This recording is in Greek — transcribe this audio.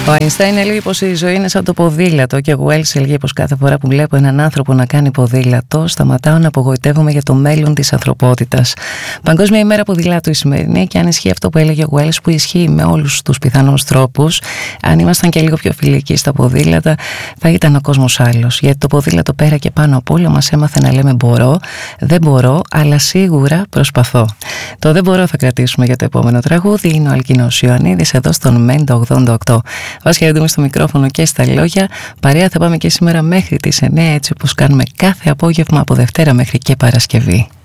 Ο Αϊνστάιν έλεγε πως η ζωή είναι σαν το ποδήλατο και ο Wells έλεγε πως κάθε φορά που βλέπω έναν άνθρωπο να κάνει ποδήλατο σταματάω να απογοητεύομαι για το μέλλον της ανθρωπότητας. Παγκόσμια ημέρα ποδηλάτου η σημερινή, και αν ισχύει αυτό που έλεγε ο Wells, που ισχύει με όλους τους πιθανούς τρόπους, αν ήμασταν και λίγο πιο φιλικοί στα ποδήλατα θα ήταν ο κόσμος άλλος, γιατί το ποδήλατο πέρα και πάνω απ' όλα μας έμαθε να λέμε μπορώ, δεν μπορώ, αλλά σίγουρα προσπαθώ. Το δεν μπορώ θα κρατήσουμε για το επόμενο τραγούδι. Είναι ο Αλκίνος Ιωαννίδης εδώ στον Μέντα 88. Βάσια έντουμε στο μικρόφωνο και στα λόγια. Παρέα θα πάμε και σήμερα μέχρι τις 9, έτσι όπως κάνουμε κάθε απόγευμα από Δευτέρα μέχρι και Παρασκευή.